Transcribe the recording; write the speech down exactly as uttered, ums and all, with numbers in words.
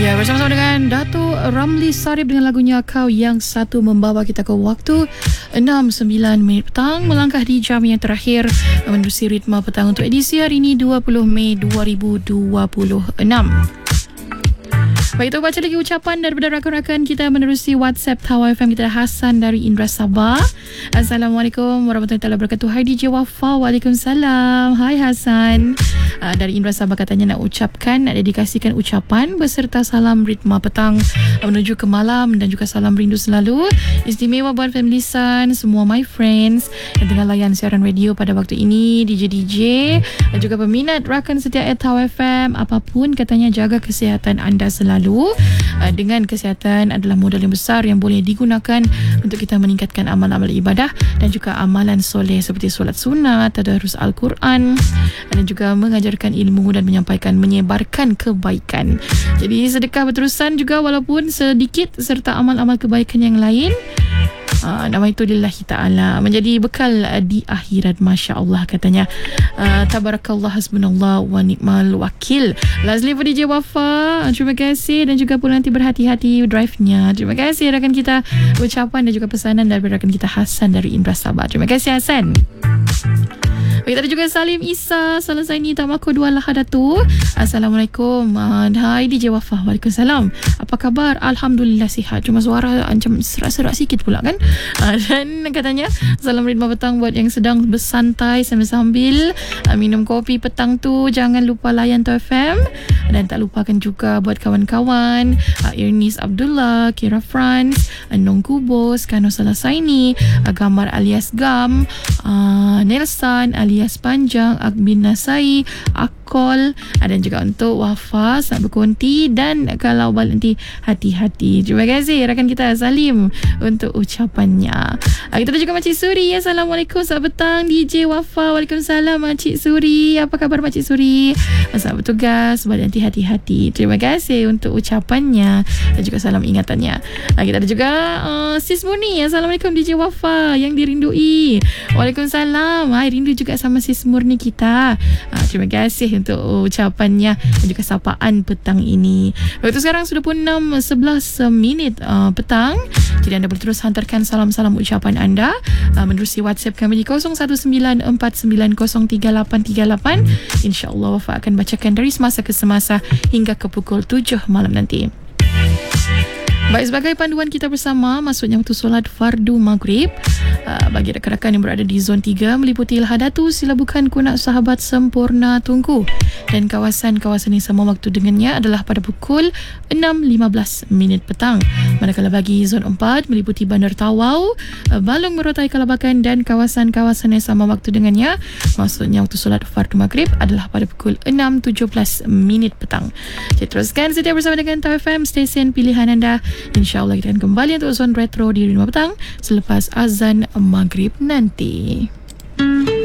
Ya, bersama-sama dengan Dato' Ramli Sarip dengan lagunya Kau Yang Satu, membawa kita ke waktu enam sembilan minit petang, melangkah di jam yang terakhir menerusi ritma petang untuk edisi hari ini dua puluh Mei dua ribu dua puluh enam. Baik, kita baca lagi ucapan daripada rakan-rakan kita menerusi WhatsApp Tawau F M kita. Hasan dari Indra Sabah. Assalamualaikum warahmatullahi wabarakatuh. Hai D J Wafa. Waalaikumsalam. Hai Hasan. Uh, dari Indra Sabah katanya nak ucapkan, nak dedikasikan ucapan beserta salam ritma petang uh, menuju ke malam dan juga salam rindu selalu istimewa buat family Sun, semua my friends yang tengah layan siaran radio pada waktu ini, D J D J dan juga peminat rakan setia Tawau F M. Apapun katanya, jaga kesihatan anda selalu. Uh, dengan kesihatan adalah modal yang besar yang boleh digunakan untuk kita meningkatkan amal-amal ibadah dan juga amalan soleh seperti solat sunat, tadarus Al-Quran dan juga mengajar ilmu dan menyampaikan, menyebarkan kebaikan. Jadi sedekah berterusan juga walaupun sedikit, serta amal-amal kebaikan yang lain. Uh, nama itu lillahi ta'ala, menjadi bekal uh, di akhirat. Masya Allah katanya. uh, Tabarakallah, hasbunallah wa ni'mal wakil. Lastly for D J Wafa, terima kasih, dan juga pun nanti berhati-hati drive-nya. Terima kasih rakan kita, ucapan dan juga pesanan daripada rakan kita Hasan dari Indra Sabah. Terima kasih Hasan. Baik, tadi juga Salim Isa Salasaini Tamako Dua Lahadatu. Assalamualaikum. uh, Hai D J Wafa. Waalaikumsalam. Apa khabar? Alhamdulillah sihat, cuma suara macam serak-serak sikit pula kan. uh, Dan katanya salam ritma petang buat yang sedang bersantai sambil-sambil uh, minum kopi petang tu. Jangan lupa layan Tawau F M. Dan tak lupakan juga buat kawan-kawan uh, Irnis Abdullah, Kira Franz, uh, Nong Kubos, Kano Salasaini, uh, Gambar alias Gam, uh, Nelson alias Panjang, Akbin Nasai, Akol, dan juga untuk Wafa nak berkonti, dan kalau balik nanti hati-hati. Terima kasih rakan kita Salim untuk ucapannya. Kita ada juga Makcik Suri. Assalamualaikum, selamat petang D J Wafa. Waalaikumsalam Makcik Suri. Apa khabar Makcik Suri? Selamat bertugas, balik nanti hati-hati. Terima kasih untuk ucapannya dan juga salam ingatannya. Kita ada juga uh, Sis Murni. Assalamualaikum D J Wafa yang dirindui. Waalaikumsalam. Hai, rindu juga sama Sis Murni kita. uh, Terima kasih untuk ucapannya dan juga sapaan petang ini. Waktu sekarang sudah pun enam sebelas minit uh, petang. Jadi anda boleh terus hantarkan salam-salam ucapan anda uh, menerusi WhatsApp kami di kosong satu sembilan empat sembilan kosong tiga lapan tiga lapan. InsyaAllah Wafa akan bacakan dari semasa ke semasa hingga ke pukul tujuh malam nanti. Baik, sebagai panduan kita bersama masuknya waktu solat fardu maghrib, uh, bagi rakan-rakan yang berada di zon tiga meliputi Lahadatu, Silabukan, Kunak, Sahabat, Sempurna, Tunku dan kawasan-kawasan yang sama waktu dengannya adalah pada pukul enam lima belas minit petang. Manakala bagi zon empat meliputi Bandar Tawau, uh, Balong, Merotai, Kalabakan dan kawasan-kawasan yang sama waktu dengannya, maksudnya waktu solat fardu maghrib adalah pada pukul enam tujuh belas minit petang. Jadi teruskan setia bersama dengan Tawau F M, stesen pilihan anda. InsyaAllah kita akan kembali untuk zon retro di lima petang selepas azan maghrib nanti.